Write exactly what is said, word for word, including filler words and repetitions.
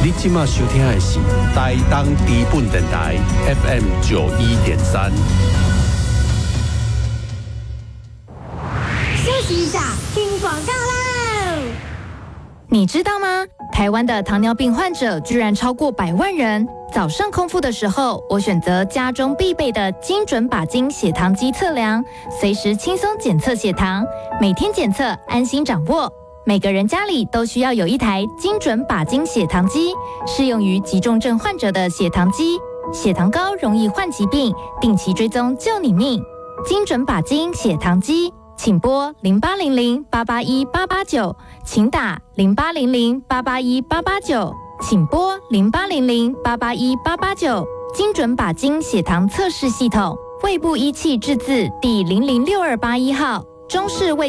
你今麦收听的是台东低本电台 F M 九一点三。 休息一下，听广告喽。 你知道吗？台湾的糖尿病患者居然超过百万人。早上空腹的时候，我选择家中必备的精准把精血糖机测量，随时轻松检测血糖，每天检测，安心掌握。每个人家里都需要有一台精准把精血糖机，适用于急重症患者的血糖机。血糖高容易患疾病，定期追踪救你命。精准把精血糖机，请拨零八零零八八一八八九，请打零八零零八八一八八九，请拨零八零零八八一八八九。精准把精血糖测试系统，卫部仪器制字第零零六二八一号，中市卫